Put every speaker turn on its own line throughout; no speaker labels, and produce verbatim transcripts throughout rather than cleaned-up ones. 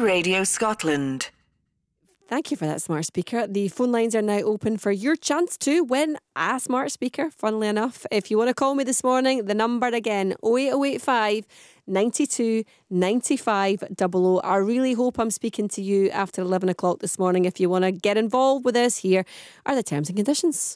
Radio Scotland.
Thank you for that smart speaker. The phone lines are now open for your chance to win a smart speaker, funnily enough. If you want to call me this morning, the number again, oh eight oh eight five, nine two, nine five double oh. I really hope I'm speaking to you after eleven o'clock this morning. If you want to get involved with us, here are the terms and conditions.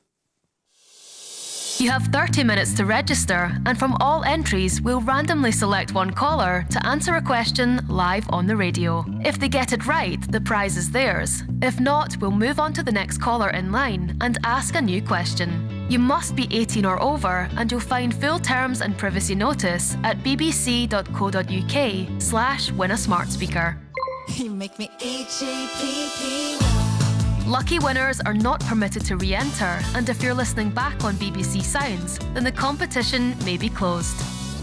You have thirty minutes to register, and from all entries, we'll randomly select one caller to answer a question live on the radio. If they get it right, the prize is theirs. If not, we'll move on to the next caller in line and ask a new question. You must be eighteen or over, and you'll find full terms and privacy notice at bbc.co.uk slash win a smart speaker.
You make me H A P P.
Lucky winners are not permitted to re-enter, and if you're listening back on B B C Sounds, then the competition may be closed.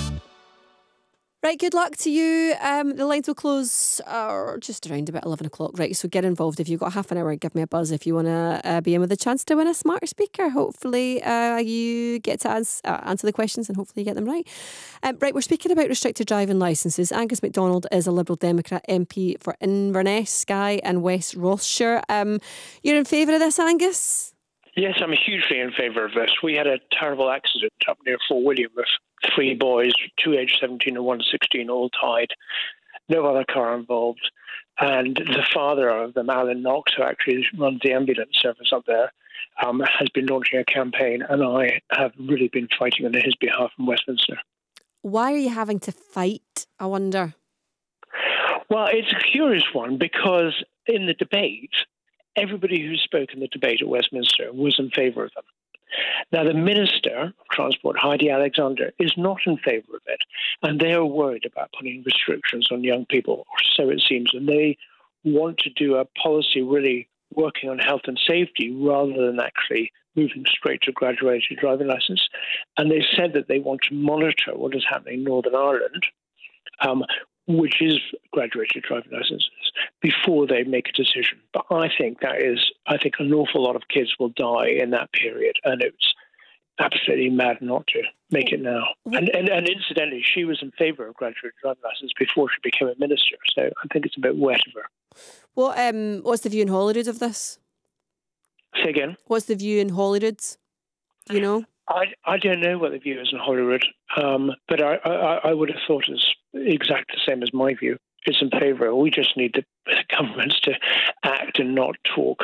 Right, good luck to you. Um, the lines will close uh, just around about eleven o'clock. Right, so get involved. If you've got half an hour, give me a buzz if you want to uh, be in with a chance to win a smart speaker. Hopefully uh, you get to ans- uh, answer the questions and hopefully you get them right. Um, right, we're speaking about restricted driving licences. Angus MacDonald is a Liberal Democrat M P for Inverness, Skye and West Rossshire. Um, you're in favour of this, Angus?
Yes, I'm hugely in favour of this. We had a terrible accident up near Fort William with three boys, two aged seventeen and one sixteen, all tied. No other car involved. And the father of them, Alan Knox, who actually runs the ambulance service up there, um, has been launching a campaign, and I have really been fighting on his behalf in Westminster.
Why are you having to fight, I wonder?
Well, it's a curious one because in the debate, everybody who spoke in the debate at Westminster was in favour of them. Now, the Minister of Transport, Heidi Alexander, is not in favour of it, and they are worried about putting restrictions on young people, or so it seems, and they want to do a policy really working on health and safety rather than actually moving straight to graduated driving licence. And they said that they want to monitor what is happening in Northern Ireland, um, which is graduated driving licences, before they make a decision. But I think that is, I think an awful lot of kids will die in that period, and it's absolutely mad not to make it now. And, and, and incidentally, she was in favour of graduate driving licence before she became a minister, so I think it's a bit wet of her.
What um, what's the view in Holyrood of this?
Say again?
What's the view in Holyrood? Do you know?
I, I don't know what the view is in Holyrood, um, but I, I, I would have thought it's exactly the same as my view. It's in favour. We just need the governments to act and not talk.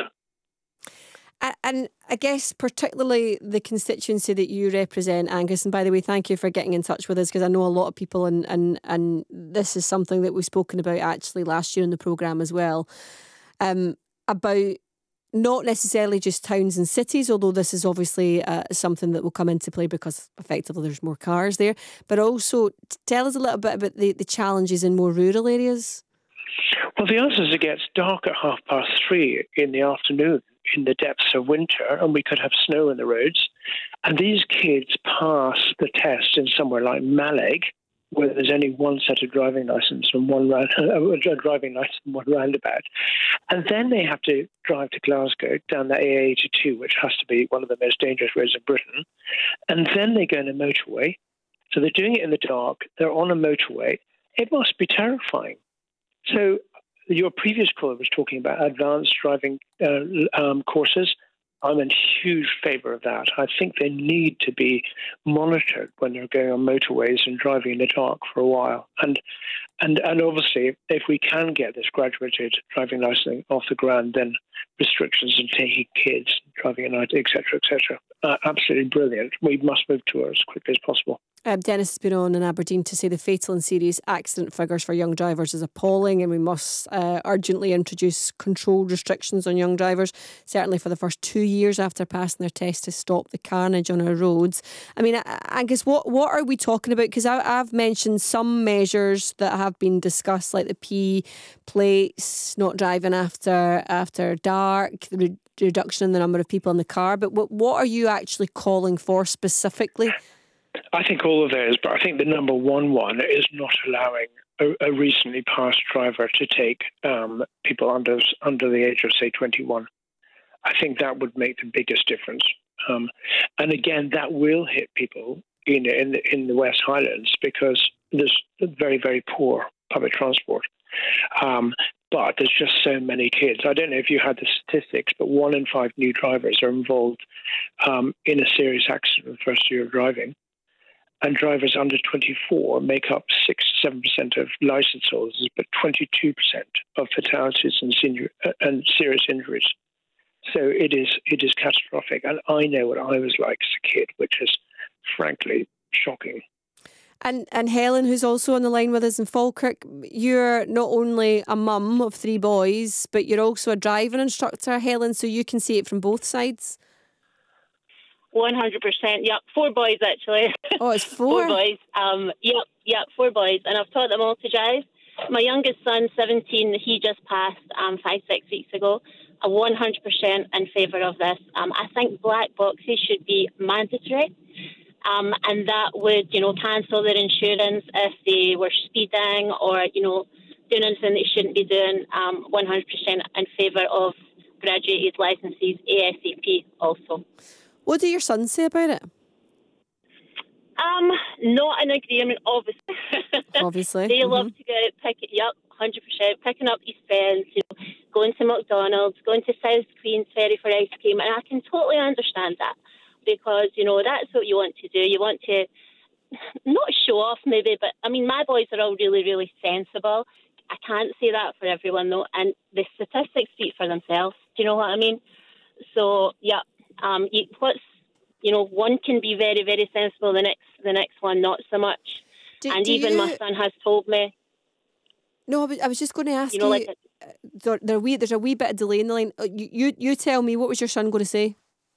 And I guess particularly the constituency that you represent, Angus, and by the way, thank you for getting in touch with us, because I know a lot of people, and, and, and this is something that we've spoken about actually last year in the programme as well, um, about not necessarily just towns and cities, although this is obviously uh, something that will come into play because effectively there's more cars there, but also tell us a little bit about the, the challenges in more rural areas.
Well, the answer is it gets dark at half past three in the afternoon in the depths of winter, and we could have snow in the roads. And these kids pass the test in somewhere like Mallaig, where there's only one set of driving license and one round, uh, driving license and one roundabout, and then they have to drive to Glasgow down the A eighty-two, which has to be one of the most dangerous roads in Britain, and then they go on a motorway. So they're doing it in the dark. They're on a motorway. It must be terrifying. So your previous caller was talking about advanced driving uh, um, courses. I'm in huge favour of that. I think they need to be monitored when they're going on motorways and driving in the dark for a while. And and and obviously, if we can get this graduated driving licence off the ground, then restrictions on taking kids, driving at night, et cetera, et cetera, uh, absolutely brilliant. We must move to it as quickly as possible.
Um, Dennis has been on in Aberdeen to say the fatal and serious accident figures for young drivers is appalling, and we must uh, urgently introduce controlled restrictions on young drivers, certainly for the first two years after passing their test, to stop the carnage on our roads. I mean, Angus, what, what are we talking about? Because I've mentioned some measures that have been discussed, like the P plates, not driving after after dark, the re- reduction in the number of people in the car. But what, what are you actually calling for specifically?
I think all of those, but I think the number one one is not allowing a, a recently passed driver to take um, people under under the age of, say, twenty-one. I think that would make the biggest difference. Um, and again, that will hit people in in the, in the West Highlands because there's very, very poor public transport. Um, But there's just so many kids. I don't know if you had the statistics, but one in five new drivers are involved um, in a serious accident in the first year of driving. And drivers under twenty-four make up six to seven percent of licence holders, but twenty-two percent of fatalities and, senior, uh, and serious injuries. So it is it is catastrophic. And I know what I was like as a kid, which is frankly shocking.
And and Helen, who's also on the line with us in Falkirk, you're not only a mum of three boys, but you're also a driving instructor, Helen, so you can see it from both sides.
one hundred percent, yep. Four boys, actually.
Oh, it's four?
four boys. Um, yep, yep, four boys. And I've taught them all to drive. My youngest son, seventeen, he just passed um, five, six weeks ago. I'm one hundred percent in favour of this. Um, I think black boxes should be mandatory. Um, and that would, you know, cancel their insurance if they were speeding or, you know, doing anything they shouldn't be doing. Um, one hundred percent in favour of graduated licences ASAP also.
What do your sons say about it?
Um, not in agreement, obviously.
Obviously.
They
mm-hmm.
love to go out, pick it up, one hundred percent, picking up these friends, you know, going to McDonald's, going to South Queensferry for ice cream, and I can totally understand that. Because, you know, that's what you want to do. You want to not show off maybe, but, I mean, my boys are all really, really sensible. I can't say that for everyone, though. And the statistics speak for themselves. Do you know what I mean? So, yeah, um, you, what's, you know, one can be very, very sensible, the next the next one not so much.
Do,
and
do
even
you...
my son has told me.
No, I was, I was just going to ask you,
you, know, like
a, there, there a wee, there's a wee bit of delay in the line. You, you, you tell me, what was your son going to say?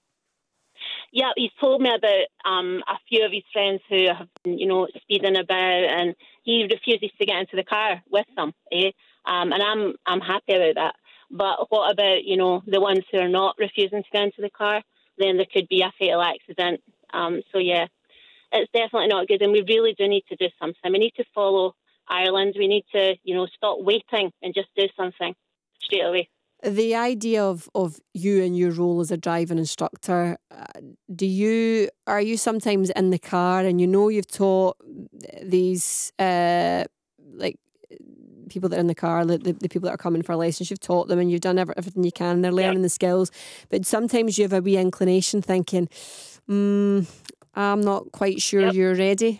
Yeah, he's told me about um, a few of his friends who have been, you know, speeding about, and he refuses to get into the car with them. Eh? Um, and I'm I'm happy about that. But what about, you know, the ones who are not refusing to get into the car? Then there could be a fatal accident. Um, so yeah, it's definitely not good, and we really do need to do something. We need to follow Ireland. We need to, you know, stop waiting and just do something straight away.
The idea of, of you and your role as a driving instructor, uh, do you are you sometimes in the car and you know you've taught these uh, like people that are in the car, the, the, the people that are coming for a license, you've taught them and you've done every, everything you can, they're learning yeah. the skills, but sometimes you have a wee inclination thinking, mm, I'm not quite sure yep. you're ready.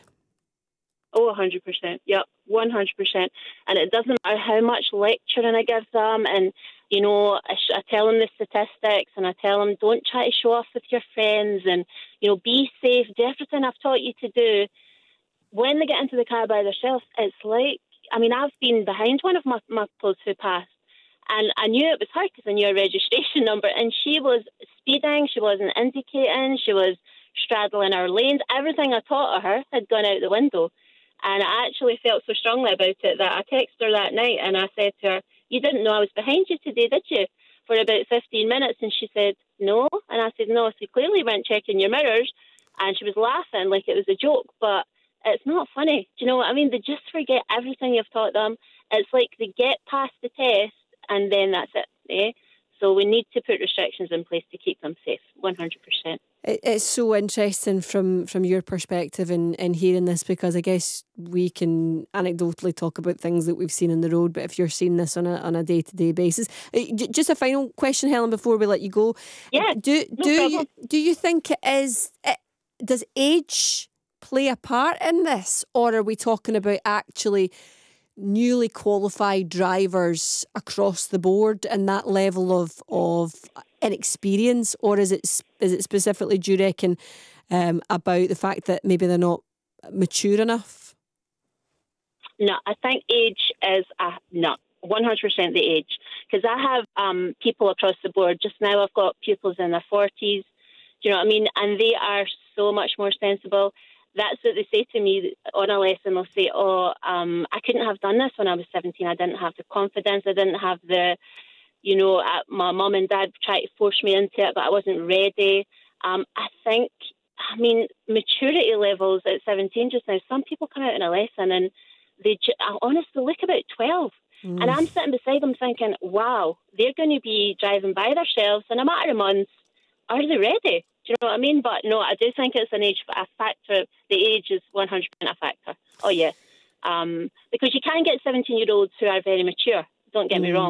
Oh, one hundred percent. Yep, one hundred percent. And it doesn't matter how much lecturing I give them, and you know, I, sh- I tell them the statistics, and I tell them don't try to show off with your friends, and you know, be safe. Do everything I've taught you to do. When they get into the car by themselves, it's like, I mean, I've been behind one of my my pupils who passed, and I knew it was her because I knew her registration number, and she was speeding, she wasn't indicating, she was straddling our lanes. Everything I taught her had gone out the window. And I actually felt so strongly about it that I texted her that night and I said to her, you didn't know I was behind you today, did you? For about fifteen minutes. And she said, no. And I said, no, so you clearly weren't checking your mirrors. And she was laughing like it was a joke, but it's not funny. Do you know what I mean? They just forget everything you've taught them. It's like they get past the test and then that's it. Eh? So we need to put restrictions in place to keep them safe, one hundred percent.
It's so interesting from, from your perspective in, in hearing this, because I guess we can anecdotally talk about things that we've seen on the road, but if you're seeing this on a on a day-to-day basis. Just a final question, Helen, before we let you go.
Yeah,
do
no
do
problem.
you do you think it is it, does age play a part in this, or are we talking about actually newly qualified drivers across the board and that level of of inexperience, or is it is it specifically, do you reckon, um, about the fact that maybe they're not mature enough?
No, I think age is a no, one hundred percent the age, because I have um, people across the board. Just now I've got pupils in their forties, do you know what I mean? And they are so much more sensible. That's what they say to me on a lesson. They'll say, oh, um, I couldn't have done this when I was seventeen. I didn't have the confidence. I didn't have the, you know, uh, my mum and dad tried to force me into it, but I wasn't ready. Um, I think, I mean, maturity levels at seventeen just now, some people come out in a lesson and they honestly look about twelve. Mm. And I'm sitting beside them thinking, wow, they're going to be driving by themselves in a matter of months. Are they ready? Do you know what I mean? But no, I do think it's an age a factor. The age is one hundred percent a factor. Oh, yeah. Um, because you can get seventeen-year-olds who are very mature. Don't get mm. me wrong.